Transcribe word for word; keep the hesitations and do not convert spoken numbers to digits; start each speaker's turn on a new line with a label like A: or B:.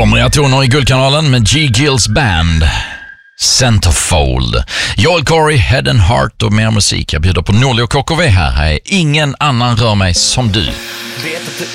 A: Somriga toner i Guldkanalen med G. Gills band Centerfold. Joel Corey, Head and Heart och mer musik. Jag bjuder på Norli och K K V här. Här är Ingen annan rör mig som du.